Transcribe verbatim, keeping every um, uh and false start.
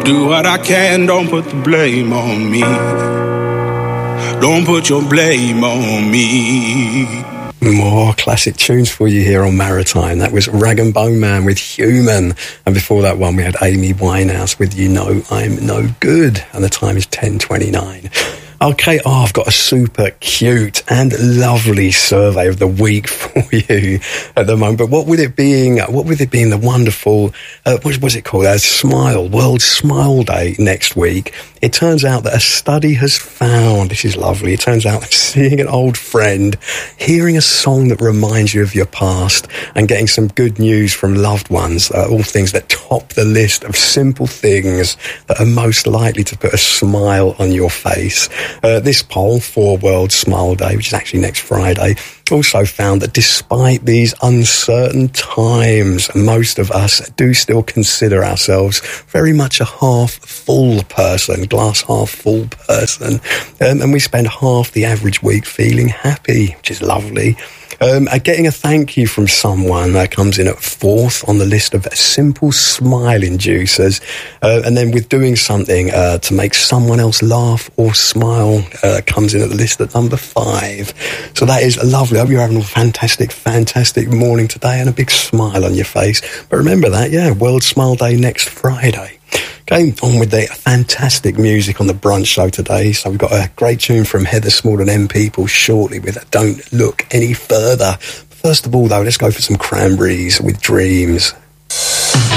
Do what I can, don't put the blame on me. Don't put your blame on me. More classic tunes for you here on Maritime. That was Rag and Bone Man with Human. And before that one, we had Amy Winehouse with You Know I'm No Good. And the time is ten twenty-nine. Okay, oh, I've got a super cute and lovely survey of the week for you at the moment. But what with it being, what with it being the wonderful, uh, what was it called? Uh, Smile, World Smile Day next week. It turns out that a study has found, this is lovely, it turns out that seeing an old friend, hearing a song that reminds you of your past, and getting some good news from loved ones, uh, all things that top the list of simple things that are most likely to put a smile on your face. Uh, this poll for World Smile Day, which is actually next Friday, also found that despite these uncertain times, most of us do still consider ourselves very much a half-full person, glass half-full person, um, and we spend half the average week feeling happy, which is lovely. Um, uh, getting a thank you from someone that comes in at fourth on the list of simple smile inducers, uh, and then with doing something uh, to make someone else laugh or smile uh, comes in at the list at number five. So that is lovely. I hope you're having a fantastic, fantastic morning today and a big smile on your face. But remember that, yeah, World Smile Day next Friday. Okay, on with the fantastic music on the brunch show today. So we've got a great tune from Heather Small and M People shortly with Don't Look Any Further. First of all, though, let's go for some Cranberries with Dreams.